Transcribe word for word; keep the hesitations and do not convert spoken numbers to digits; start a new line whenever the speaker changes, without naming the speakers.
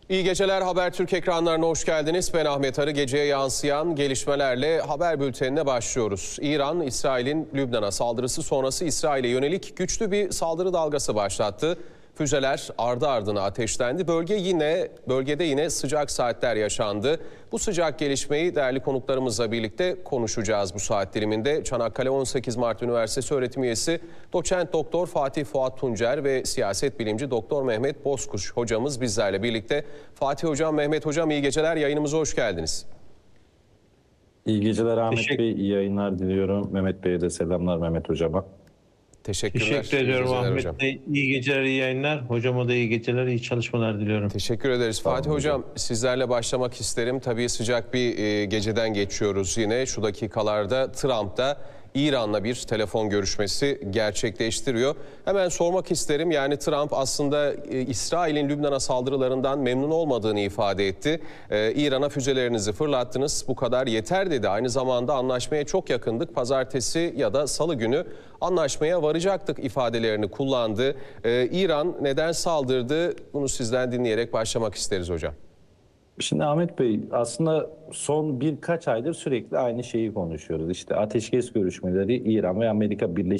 İyi geceler, Habertürk ekranlarına hoş geldiniz. Ben Ahmet Arı. Geceye yansıyan gelişmelerle haber bültenine başlıyoruz. İran, İsrail'in Lübnan'a saldırısı sonrası İsrail'e yönelik güçlü bir saldırı dalgası başlattı. Füzeler ardı ardına ateşlendi. Bölge yine bölgede yine sıcak saatler yaşandı. Bu sıcak gelişmeyi değerli konuklarımızla birlikte konuşacağız bu saat diliminde. Çanakkale on sekiz Mart Üniversitesi öğretim üyesi Doçent Doktor Fatih Fuat Tuncer ve siyaset bilimci Doktor Mehmet Bozkuş hocamız bizlerle birlikte. Fatih hocam, Mehmet hocam iyi geceler. Yayınımıza hoş geldiniz.
İyi geceler Ahmet
Teşekkür...
Bey, iyi yayınlar diliyorum. Mehmet Bey'e de selamlar Mehmet hocama.
Teşekkürler.
Teşekkür ediyorum
Ahmet
hocam. Bey. İyi geceler, iyi yayınlar. Hocama da iyi geceler, iyi çalışmalar diliyorum.
Teşekkür ederiz. Tamam, Fatih hocam, hocam sizlerle başlamak isterim. Tabii sıcak bir e, geceden geçiyoruz yine. Şu dakikalarda Trump'ta İran'la bir telefon görüşmesi gerçekleştiriyor. Hemen sormak isterim. Yani Trump aslında e, İsrail'in Lübnan'a saldırılarından memnun olmadığını ifade etti. E, İran'a füzelerinizi fırlattınız, bu kadar yeter dedi. Aynı zamanda anlaşmaya çok yakındık. Pazartesi ya da salı günü anlaşmaya varacaktık ifadelerini kullandı. E, İran neden saldırdı? Bunu sizden dinleyerek başlamak isteriz hocam.
Şimdi Ahmet Bey, aslında son birkaç aydır sürekli aynı şeyi konuşuyoruz. İşte ateşkes görüşmeleri İran ve Amerika Birleşik